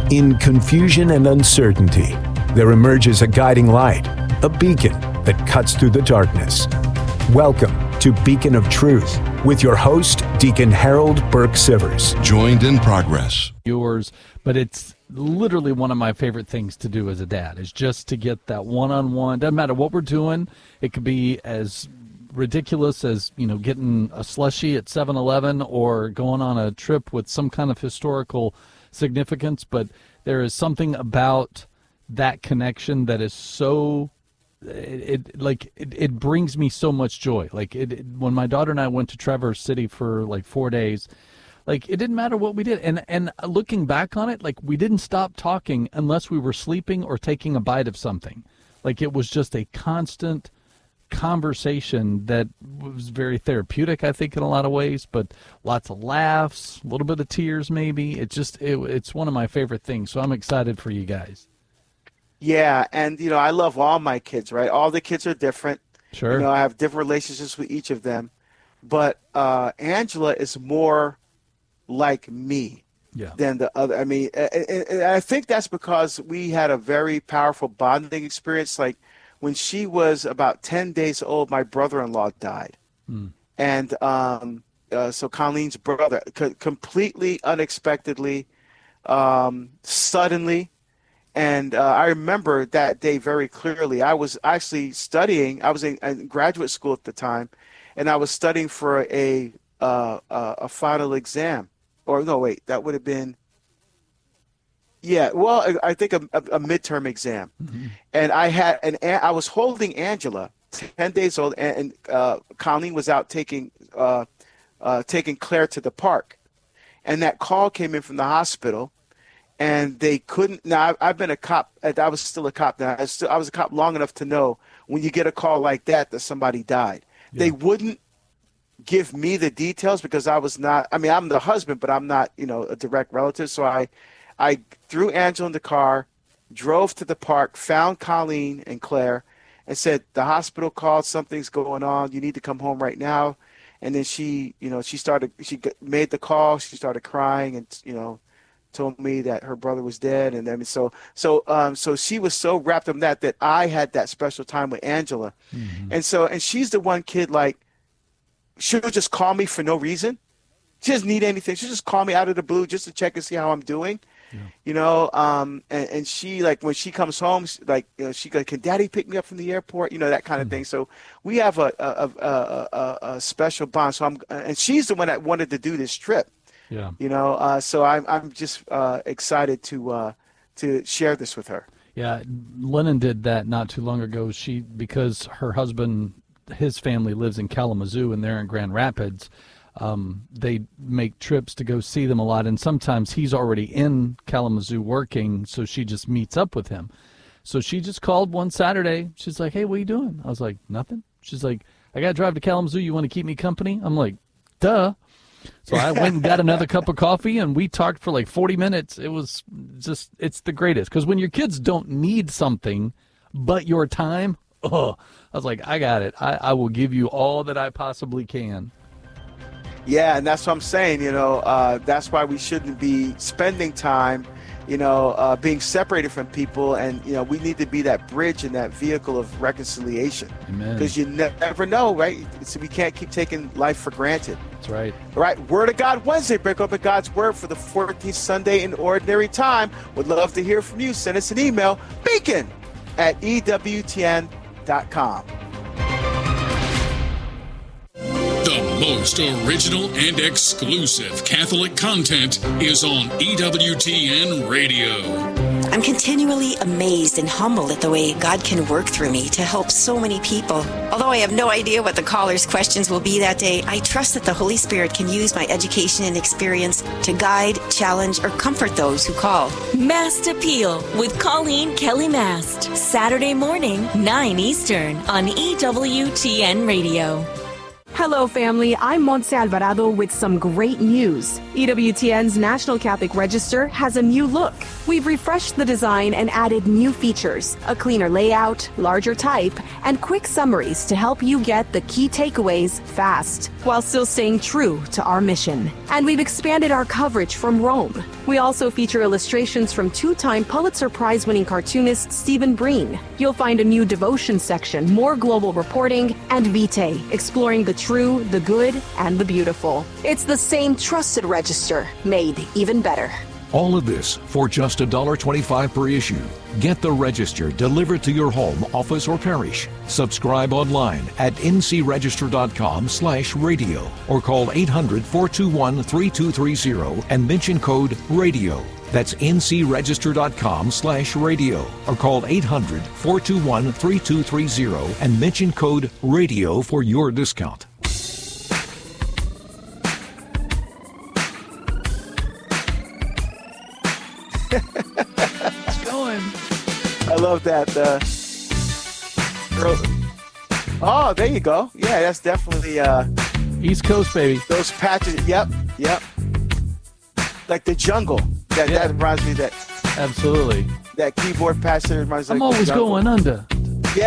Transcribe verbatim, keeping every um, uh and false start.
In confusion and uncertainty, there emerges a guiding light, a beacon that cuts through the darkness. Welcome to Beacon of Truth with your host, Deacon Harold Burke Sivers. Joined in progress. Yours, but it's literally one of my favorite things to do as a dad is just to get that one-on-one. Doesn't matter what we're doing. It could be as ridiculous as, you know, getting a slushie at seven eleven or going on a trip with some kind of historical significance, but there is something about that connection that is so it, it like it, it brings me so much joy. Like it, it when my daughter and I went to Traverse City for like four days, like it didn't matter what we did, and and looking back on it, like we didn't stop talking unless we were sleeping or taking a bite of something. Like it was just a constant conversation that was very therapeutic, I think, in a lot of ways, but lots of laughs, a little bit of tears maybe. It just it, it's one of my favorite things, so I'm excited for you guys. Yeah, and you know, I love all my kids, right? All the kids are different. Sure. You know, I have different relationships with each of them, but uh, Angela is more like me yeah. than the other. I mean, and, and I think that's because we had a very powerful bonding experience. Like, when she was about ten days old, my brother-in-law died. Mm. And um, uh, so Colleen's brother, c- completely unexpectedly, um, suddenly. And uh, I remember that day very clearly. I was actually studying. I was in, in graduate school at the time, and I was studying for a uh, uh, a final exam. Or no, wait, that would have been Yeah, well, I think a, a, a midterm exam, mm-hmm. and I had an I was holding Angela, ten days old, and, and uh, Colleen was out taking uh, uh, taking Claire to the park, and that call came in from the hospital, and they couldn't. Now I've, I've been a cop. I was still a cop. Now I was, still, I was a cop long enough to know when you get a call like that that somebody died. Yeah. They wouldn't give me the details because I was not. I mean, I'm the husband, but I'm not, you know, a direct relative. So I. I threw Angela in the car, drove to the park, found Colleen and Claire, and said, the hospital called, something's going on, you need to come home right now. And then she, you know, she started, she made the call, she started crying and, you know, told me that her brother was dead. And then so, so, um, so she was so wrapped up in that, that I had that special time with Angela. Mm-hmm. And so, and she's the one kid, like, she'll just call me for no reason. She doesn't need anything. She'll just call me out of the blue just to check and see how I'm doing. Yeah. You know, um, and, and she, like, when she comes home, she, like, you know, she goes, can Daddy pick me up from the airport? You know, that kind of mm-hmm. thing. So we have a a, a, a a special bond. So I'm, and she's the one that wanted to do this trip. Yeah. You know, uh, so I'm I'm just uh, excited to uh, to share this with her. Yeah, Lennon did that not too long ago. She because her husband, his family lives in Kalamazoo, and they're in Grand Rapids. Um, they make trips to go see them a lot, and sometimes he's already in Kalamazoo working, so she just meets up with him. So she just called one Saturday. She's like, hey, what are you doing? I was like, nothing. She's like, I got to drive to Kalamazoo. You want to keep me company? I'm like, duh. So I went and got another cup of coffee, and we talked for like forty minutes. It was just, it's the greatest. Because when your kids don't need something but your time, oh, I was like, I got it. I, I will give you all that I possibly can. Yeah, and that's what I'm saying, you know, uh, that's why we shouldn't be spending time, you know, uh, being separated from people. And, you know, we need to be that bridge and that vehicle of reconciliation. Amen. Because you ne- never know, right? So we can't keep taking life for granted. That's right. All right. Word of God Wednesday. Break open God's Word for the fourteenth Sunday in Ordinary Time. Would love to hear from you. Send us an email, beacon at E W T N dot com. The most original and exclusive Catholic content is on E W T N Radio. I'm continually amazed and humbled at the way God can work through me to help so many people. Although I have no idea what the caller's questions will be that day, I trust that the Holy Spirit can use my education and experience to guide, challenge, or comfort those who call. Mast Appeal with Colleen Kelly Mast. Saturday morning, nine Eastern on E W T N Radio. Hello, family. I'm Montse Alvarado with some great news. E W T N's National Catholic Register has a new look. We've refreshed the design and added new features, a cleaner layout, larger type, and quick summaries to help you get the key takeaways fast, while still staying true to our mission. And we've expanded our coverage from Rome. We also feature illustrations from two-time Pulitzer Prize-winning cartoonist Stephen Breen. You'll find a new devotion section, more global reporting, and Vitae, exploring the true, the good, and the beautiful. It's the same trusted register, made even better. All of this for just one dollar twenty-five per issue. Get the Register delivered to your home, office, or parish. Subscribe online at ncregister.com slash radio or call eight hundred, four two one, three two three zero and mention code RADIO. That's ncregister.com slash radio or call eight hundred, four two one, three two three zero and mention code RADIO for your discount. It's going. I love that. Uh, oh, there you go. Yeah, that's definitely uh, East Coast, baby. Those patches. Yep, yep. Like the jungle. That Yeah. that reminds me of that Absolutely. that keyboard patch that reminds me I'm like the always jungle. going under.